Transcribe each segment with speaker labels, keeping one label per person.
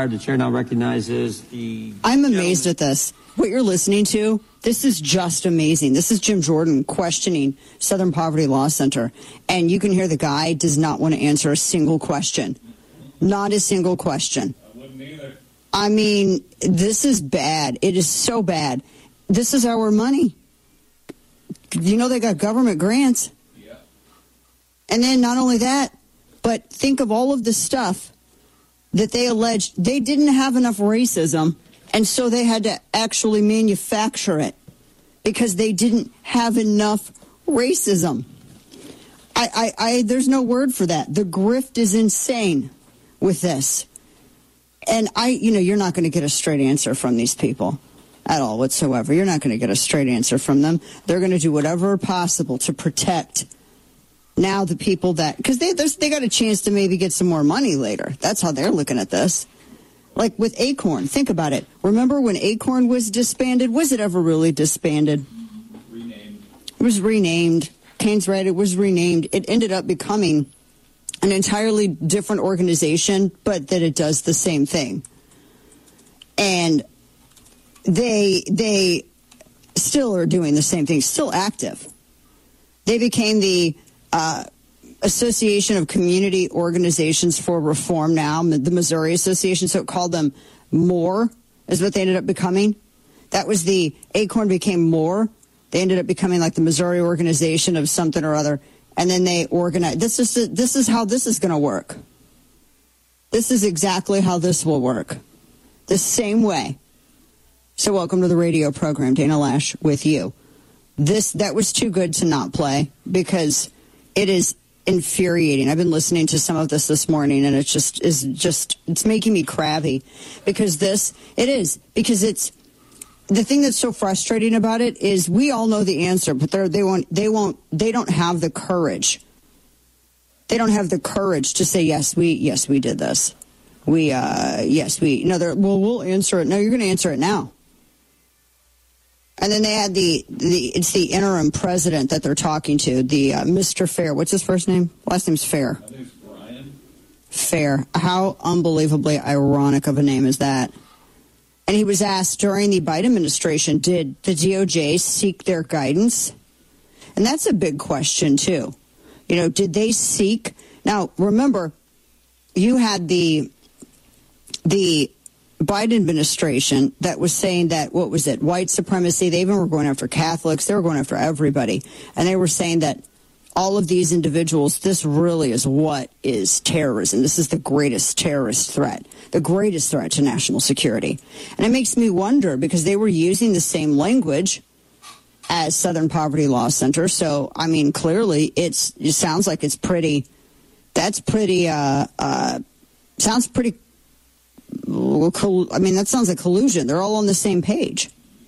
Speaker 1: retired. The chair now recognizes the...
Speaker 2: I'm amazed at this. What you're listening to, this is just amazing. This is Jim Jordan questioning Southern Poverty Law Center. And you can hear the guy does not want to answer a single question. Not a single question.
Speaker 3: I wouldn't either.
Speaker 2: I mean, this is bad. It is so bad. This is our money. You know they got government grants.
Speaker 3: Yeah.
Speaker 2: And then not only that, but think of all of the stuff that they alleged they didn't have enough racism, and so they had to actually manufacture it because they didn't have enough racism. There's no word for that. The grift is insane with this. And you're not going to get a straight answer from these people at all whatsoever. You're not going to get a straight answer from them. They're going to do whatever possible to protect now the people that, because they got a chance to maybe get some more money later. That's how they're looking at this. Like with Acorn, think about it. Remember when Acorn was disbanded? Was it ever really disbanded?
Speaker 3: Renamed.
Speaker 2: It was renamed. Kane's right, it was renamed. It ended up becoming an entirely different organization, but that it does the same thing. And they still are doing the same thing, still active. They became the Association of Community Organizations for Reform now, the Missouri Association, so it called them MORE, is what they ended up becoming. That was the Acorn became MORE. They ended up becoming like the Missouri Organization of something or other. And then they organized. This is how this is going to work. This is exactly how this will work. The same way. So welcome to the radio program, Dana Lash with you. That was too good to not play because it is infuriating. I've been listening to some of this morning, and it's making me crabby because it's the thing that's so frustrating about it is we all know the answer, but they don't have the courage. They don't have the courage to say, yes, we did this. We'll answer it. No, you're going to answer it now. And then they had it's the interim president that they're talking to, the Mr. Fair. What's his first name? Last name's Fair.
Speaker 3: I think it's Brian.
Speaker 2: Fair. How unbelievably ironic of a name is that? And he was asked during the Biden administration, did the DOJ seek their guidance? And that's a big question, too. Did they seek? Now, remember, you had the Biden administration that was saying that, what was it, white supremacy? They even were going after Catholics. They were going after everybody. And they were saying that all of these individuals, this really is what is terrorism. This is the greatest terrorist threat, the greatest threat to national security. And it makes me wonder because they were using the same language as Southern Poverty Law Center. So, I mean, clearly it sounds like it's pretty, sounds pretty, that sounds like collusion. They're all on the same page.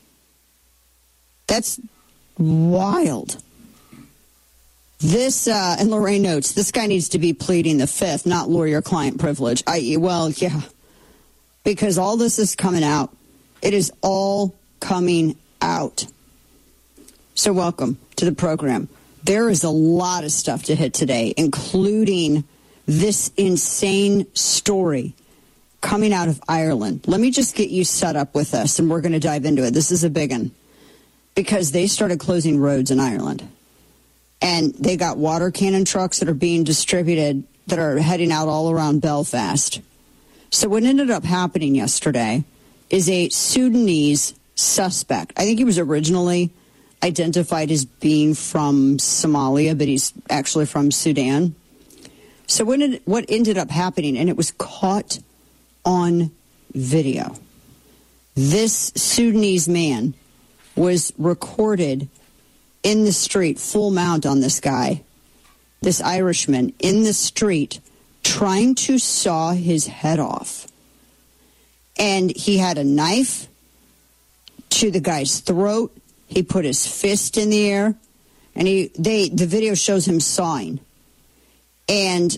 Speaker 2: That's wild. This, and Lorraine notes, this guy needs to be pleading the fifth, not lawyer-client privilege. Yeah, because all this is coming out. It is all coming out. So welcome to the program. There is a lot of stuff to hit today, including this insane story coming out of Ireland. Let me just get you set up with this, and we're going to dive into it. This is a big one, because they started closing roads in Ireland. And they got water cannon trucks that are being distributed that are heading out all around Belfast. So what ended up happening yesterday is a Sudanese suspect. I think he was originally identified as being from Somalia, but he's actually from Sudan. So what ended up happening, and it was caught on video. This Sudanese man was recorded in the street, full mount on this guy, this Irishman, in the street, trying to saw his head off. And he had a knife to the guy's throat. He put his fist in the air, and the video shows him sawing. And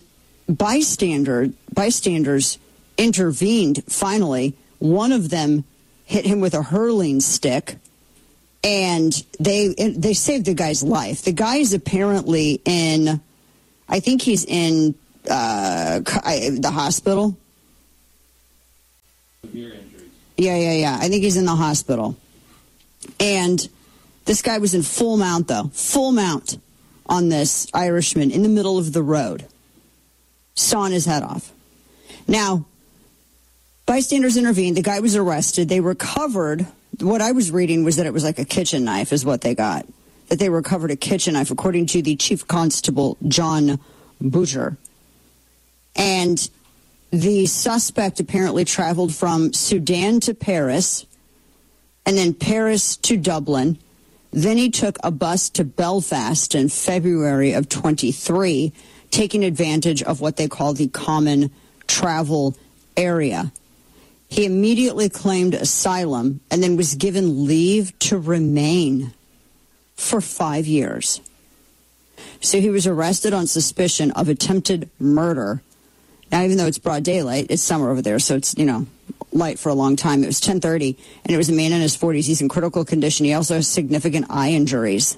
Speaker 2: bystanders intervened. Finally, one of them hit him with a hurling stick, and they saved the guy's life. The guy is apparently I think he's in the hospital.
Speaker 3: severe injuries.
Speaker 2: Yeah. I think he's in the hospital. And this guy was in full mount, though. Full mount on this Irishman in the middle of the road. Sawing his head off. Now, bystanders intervened. The guy was arrested. They recovered. What I was reading was that it was like a kitchen knife is what they got. That they recovered a kitchen knife, according to the Chief Constable, John Butcher. And the suspect apparently traveled from Sudan to Paris, and then Paris to Dublin. Then he took a bus to Belfast in February of 23, taking advantage of what they call the common travel area. He immediately claimed asylum and then was given leave to remain for 5 years. So he was arrested on suspicion of attempted murder. Now, even though it's broad daylight, it's summer over there, so it's, light for a long time. It was 10:30, and it was a man in his 40s. He's in critical condition. He also has significant eye injuries.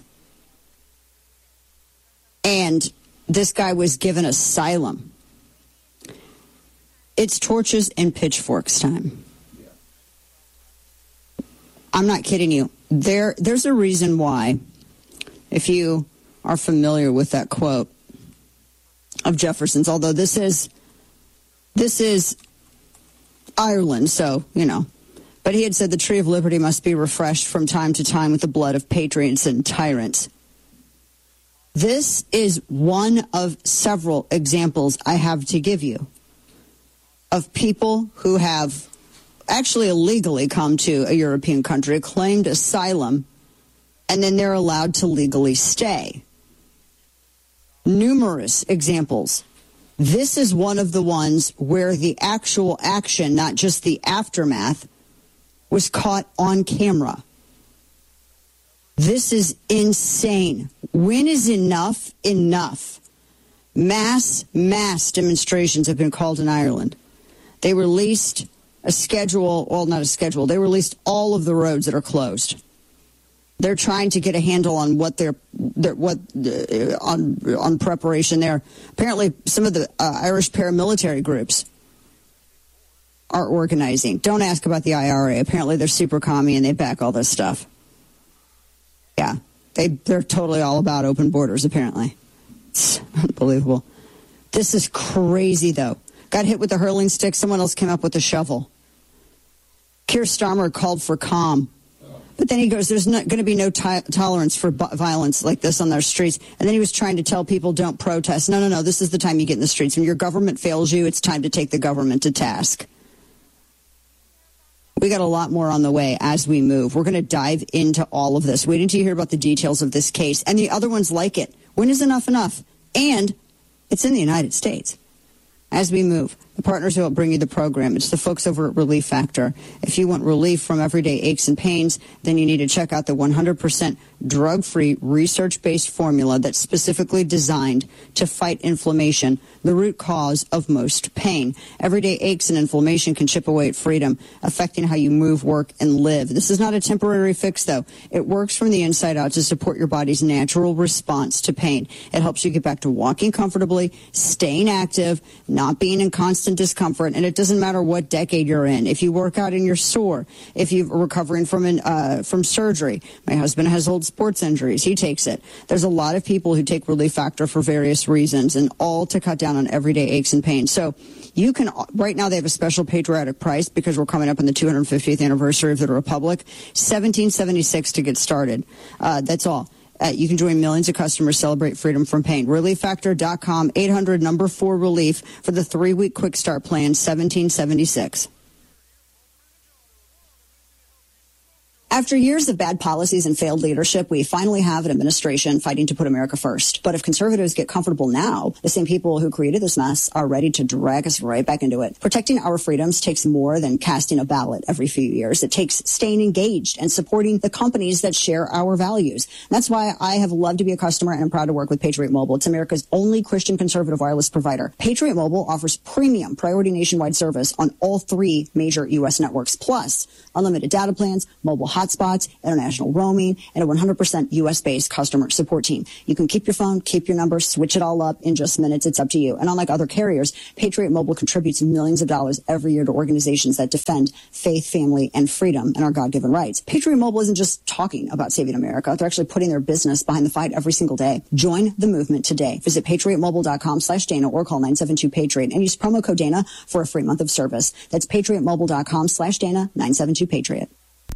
Speaker 2: And this guy was given asylum. It's torches and pitchforks time. I'm not kidding you. There's a reason why, if you are familiar with that quote of Jefferson's, although this is Ireland, so, But he had said the tree of liberty must be refreshed from time to time with the blood of patriots and tyrants. This is one of several examples I have to give you of people who have actually illegally come to a European country, claimed asylum, and then they're allowed to legally stay. Numerous examples. This is one of the ones where the actual action, not just the aftermath, was caught on camera. This is insane. When is enough enough? Mass demonstrations have been called in Ireland. They released a schedule, well, not a schedule. They released all of the roads that are closed. They're trying to get a handle on what on preparation there. Apparently, some of the Irish paramilitary groups are organizing. Don't ask about the IRA. Apparently, they're super commie and they back all this stuff. Yeah, they're totally all about open borders. Apparently, it's unbelievable. This is crazy, though. Got hit with a hurling stick. Someone else came up with a shovel. Keir Starmer called for calm. But then he goes, there's not going to be no tolerance for violence like this on their streets. And then he was trying to tell people, don't protest. No, this is the time you get in the streets. When your government fails you, it's time to take the government to task. We got a lot more on the way as we move. We're going to dive into all of this. Wait until you hear about the details of this case and the other ones like it. When is enough enough? And it's in the United States. As we move, the partners who will bring you the program, it's the folks over at Relief Factor. If you want relief from everyday aches and pains, then you need to check out the 100% drug-free, research-based formula that's specifically designed to fight inflammation, the root cause of most pain. Everyday aches and inflammation can chip away at freedom, affecting how you move, work, and live. This is not a temporary fix, though. It works from the inside out to support your body's natural response to pain. It helps you get back to walking comfortably, staying active, not being in constant discomfort, and it doesn't matter what decade you're in. If you work out and you're sore, if you're recovering from surgery. My husband has old sports injuries. He takes it. There's a lot of people who take Relief Factor for various reasons, and all to cut down on everyday aches and pains. So you can, right now they have a special patriotic price because we're coming up on the 250th anniversary of the Republic, $17.76 to get started. That's all. You can join millions of customers celebrate freedom from pain. ReliefFactor.com, 800-4-RELIEF for the 3-week quick start plan, $17.76. After years of bad policies and failed leadership, we finally have an administration fighting to put America first. But if conservatives get comfortable now, the same people who created this mess are ready to drag us right back into it. Protecting our freedoms takes more than casting a ballot every few years. It takes staying engaged and supporting the companies that share our values. That's why I have loved to be a customer and I'm proud to work with Patriot Mobile. It's America's only Christian conservative wireless provider. Patriot Mobile offers premium priority nationwide service on all 3 major U.S. networks, plus unlimited data plans, mobile hotspot hotspots, international roaming, and a 100% U.S.-based customer support team. You can keep your phone, keep your number, switch it all up in just minutes. It's up to you. And unlike other carriers, Patriot Mobile contributes millions of dollars every year to organizations that defend faith, family, and freedom and our God-given rights. Patriot Mobile isn't just talking about saving America. They're actually putting their business behind the fight every single day. Join the movement today. Visit patriotmobile.com/Dana or call 972-PATRIOT and use promo code Dana for a free month of service. That's patriotmobile.com/Dana, 972-PATRIOT.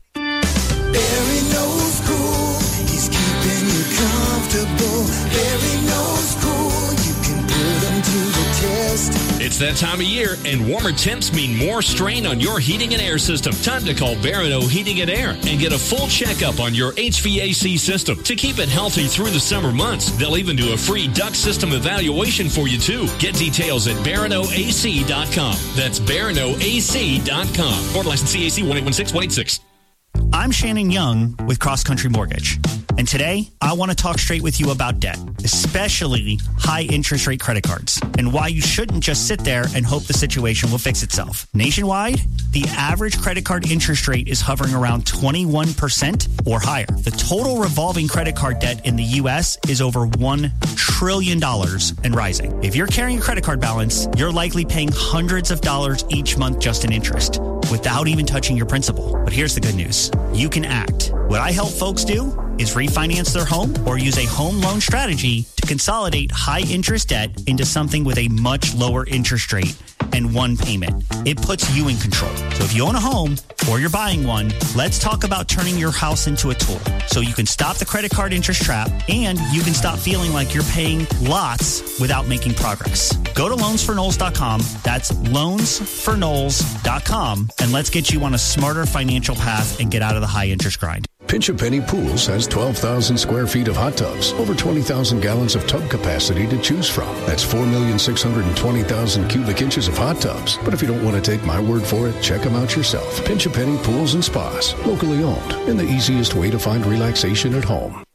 Speaker 4: Barry knows cool. He's keeping you comfortable. Barry knows cool. You can put him to the test.
Speaker 5: It's that time of year, and warmer temps mean more strain on your heating and air system. Time to call Barano Heating and Air and get a full checkup on your HVAC system to keep it healthy through the summer months. They'll even do a free duct system evaluation for you, too. Get details at baranoac.com. That's baranoac.com. Board license CAC 1816186.
Speaker 6: I'm Shannon Young with Cross Country Mortgage, and today I want to talk straight with you about debt, especially high interest rate credit cards, and why you shouldn't just sit there and hope the situation will fix itself. Nationwide, the average credit card interest rate is hovering around 21% or higher. The total revolving credit card debt in the U.S. is over $1 trillion and rising. If you're carrying a credit card balance, you're likely paying hundreds of dollars each month just in interest, without even touching your principal. But here's the good news. You can act. What I help folks do is refinance their home or use a home loan strategy to consolidate high interest debt into something with a much lower interest rate and one payment. It puts you in control. So if you own a home or you're buying one, let's talk about turning your house into a tool so you can stop the credit card interest trap and you can stop feeling like you're paying lots without making progress. Go to loansforknowles.com. That's loansforknowles.com, and let's get you on a smarter financial path and get out of the high interest grind.
Speaker 7: Pinch a Penny Pools has 12,000 square feet of hot tubs, over 20,000 gallons of tub capacity to choose from. That's 4,620,000 cubic inches of hot tubs. But if you don't want to take my word for it, check them out yourself. Pinch a Penny Pools and Spas, locally owned, and the easiest way to find relaxation at home.